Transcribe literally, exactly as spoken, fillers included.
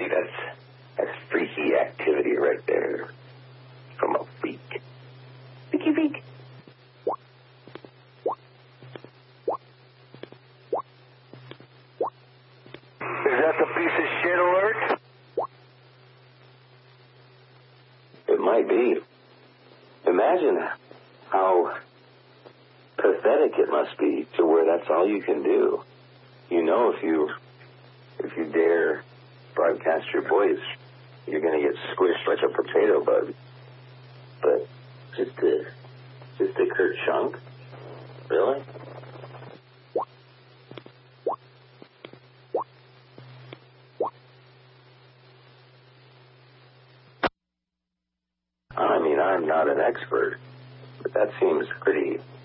that's that's freaky activity right there. From a freak. Freaky freak. Is that the piece of shit alert? It might be. Imagine how pathetic it must be to where that's all you can do. You know, if you if you dare broadcast your voice, you're going to get squished like a potato bug. But just a just a Kurt Chunk? Really? I mean, I'm not an expert, but that seems pretty